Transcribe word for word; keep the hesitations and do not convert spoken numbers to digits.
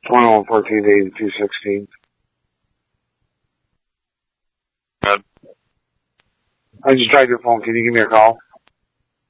twenty-one fourteen eighty-two sixteen. Good. I just tried your phone. Can you give me a call?